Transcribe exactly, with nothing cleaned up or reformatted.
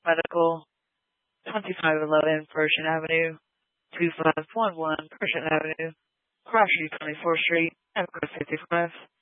Medical, twenty-five eleven Persian Avenue, two five one one Persian Avenue, Crawford twenty-fourth Street, Echo fifty-five.